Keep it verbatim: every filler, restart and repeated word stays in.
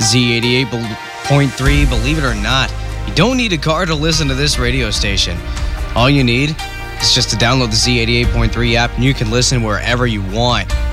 Z eighty-eight point three, believe it or not, you don't need a car to listen to this radio station. All you need is just to download the Z eighty-eight point three app and you can listen wherever you want.